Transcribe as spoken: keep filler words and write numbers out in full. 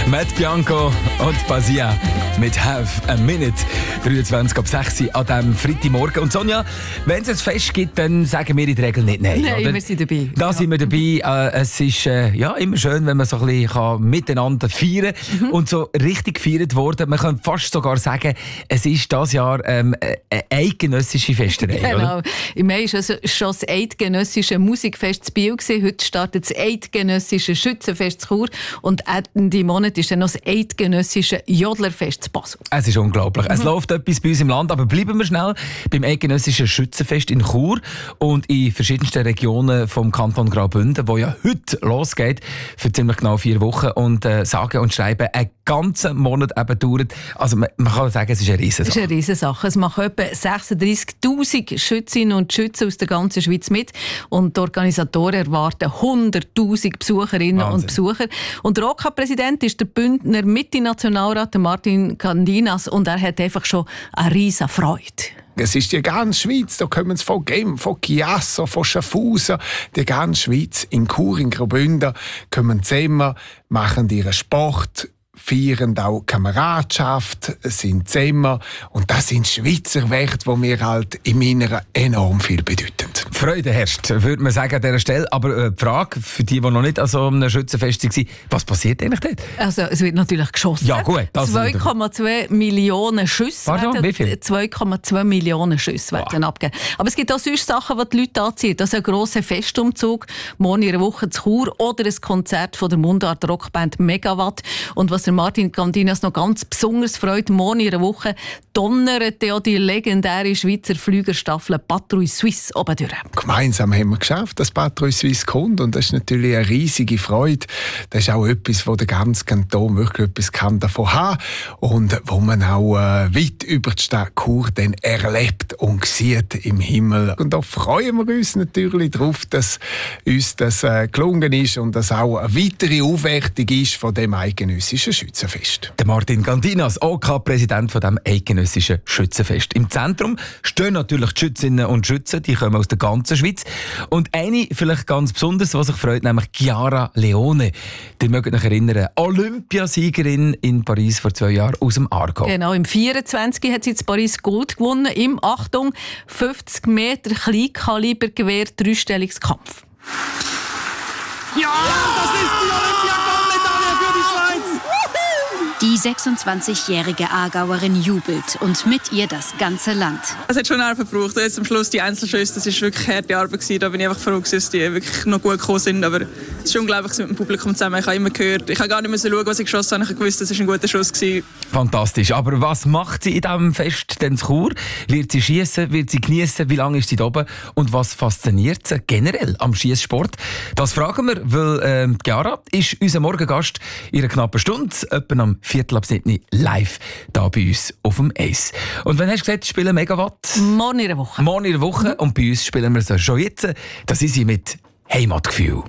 Matt Bianco und Basia mit «Have a Minute». dreiundzwanzig ab sechs an diesem Freitagmorgen. Und Sonja, wenn es ein Fest gibt, dann sagen wir in der Regel nicht «Nein». Nein, oder? wir sind dabei. Da ja. sind wir dabei. Äh, es ist äh, ja, immer schön, wenn man so ein bisschen kann miteinander feiern kann. Mhm. Und so richtig gefeiert worden. Man kann fast sogar sagen, es ist dieses Jahr ähm, eine eidgenössische Festerei. Genau. Oder? Im Mai war also schon das eidgenössische Musikfest in Biel. Heute startet das eidgenössische Schützenfest in Chur. Und Ende Monat ist dann noch das eidgenössische Jodlerfest in Basel. Es ist unglaublich. Mhm. Es läuft etwas bei uns im Land, aber bleiben wir schnell beim eidgenössischen Schützenfest in Chur und in verschiedensten Regionen vom Kanton Graubünden, wo ja heute losgeht, für ziemlich genau vier Wochen und äh, sagen und schreiben einen ganzen Monat eben dauert. Also man, man kann sagen, es ist eine Riesensache. Es ist eine Riesensache. Es machen etwa sechsunddreißigtausend Schützinnen und Schützen aus der ganzen Schweiz mit und die Organisatoren erwarten hunderttausend Besucherinnen Wahnsinn. und Besucher. Und der O K A-Präsident ist der Bündner Mitte-Nationalrat Martin Candinas und er hat einfach schon eine riesen Freude. Es ist die ganze Schweiz, da kommen sie von Genf, von Chiasso, von Schaffhausen, die ganze Schweiz. In Chur, in Graubünden kommen zusammen, machen ihren Sport, feiern auch Kameradschaft, sind zusammen. Und das sind Schweizer Werte, die mir halt im Inneren enorm viel bedeuten. Freude herrscht, würde man sagen an dieser Stelle. Aber äh, die Frage für die, die noch nicht an so einem Schützenfest waren, was passiert eigentlich dort? Also, es wird natürlich geschossen. Ja, gut. zwei Komma zwei Millionen Schüsse. Pardon, werden, wie viel? zwei Komma zwei Millionen Schüsse werden wow. abgegeben. Aber es gibt auch sonst Sachen, die die Leute anziehen. Das ist ein grosser Festumzug, morgen in einer Woche zu Chur oder ein Konzert von der Mundart-Rockband Megawatt. Und was der Martin Candinas noch ganz besonders freut, morgen in einer Woche donnert ja die legendäre Schweizer Flügerstaffel Patrouille Suisse oben durch. Gemeinsam haben wir geschafft, dass Patrouille Suisse kommt und das ist natürlich eine riesige Freude. Das ist auch etwas, wo der ganze Kanton wirklich etwas kann davon haben und wo man auch äh, weit über die Stadt Chur dann erlebt und sieht im Himmel. Und da freuen wir uns natürlich darauf, dass uns das äh, gelungen ist und dass auch eine weitere Aufwertung ist von dem eidgenössischen Schützenfest. Der Martin Candinas, O K A-Präsident von dem eidgenössischen Schützenfest. Im Zentrum stehen natürlich die Schützinnen und Schützen, die kommen aus der ganzen Schweiz. Und eine vielleicht ganz besonders, was sich freut, nämlich Chiara Leone. Die mögt euch erinnern, Olympiasiegerin in Paris vor zwei Jahren aus dem Aargau. Genau, im vierundzwanzig hat sie in Paris Gold gewonnen, im, Achtung, fünfzig Meter Kleinkalibergewehr, Dreistellungskampf. Ja, das ist die Olympiagoldmedaille für die Schweiz! Die sechsundzwanzigjährige Aargauerin jubelt und mit ihr das ganze Land. Es hat schon Nerven gebraucht. Jetzt am Schluss die Einzelschüsse, das war wirklich harte Arbeit gewesen. Da bin ich einfach froh, dass die wirklich noch gut gekommen sind. Aber es ist unglaublich mit dem Publikum zusammen. Ich habe immer gehört, ich habe gar nicht mehr schauen, was ich geschossen habe. Ich habe gewusst, das war ein guter Schuss gewesen. Fantastisch. Aber was macht sie in diesem Fest denn zu Chur? Wird sie schiessen? Wird sie geniessen? Wie lange ist sie da oben? Und was fasziniert sie generell am Schiesssport? Das fragen wir, weil äh, Chiara ist unser Morgengast in einer knappen Stunde, etwa am Viertel ab sieben live da bei uns auf dem Eis. Und wenn hast du gesagt, spielen Megawatt? Morgen in einer Woche. Morgen in einer Woche. Und bei uns spielen wir so schon jetzt. Das ist sie mit Heimatgefühl.